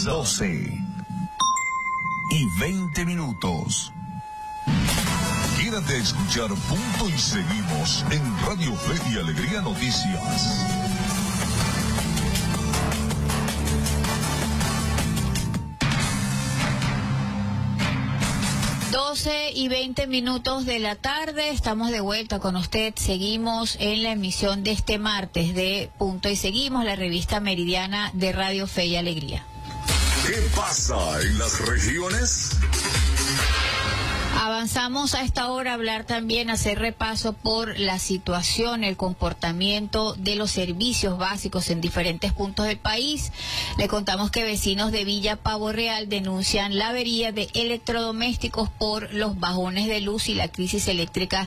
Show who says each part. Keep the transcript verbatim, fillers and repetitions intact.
Speaker 1: doce y veinte minutos. Quédate a escuchar Punto y Seguimos en Radio Fe y Alegría Noticias.
Speaker 2: doce y veinte minutos de la tarde, estamos de vuelta con usted. Seguimos en la emisión de este martes de Punto y Seguimos, la revista meridiana de Radio Fe y Alegría.
Speaker 1: ¿Qué pasa en las regiones?
Speaker 2: Avanzamos a esta hora a hablar también, a hacer repaso por la situación, el comportamiento de los servicios básicos en diferentes puntos del país. Le contamos que vecinos de Villa Pavo Real denuncian la avería de electrodomésticos por los bajones de luz y la crisis eléctrica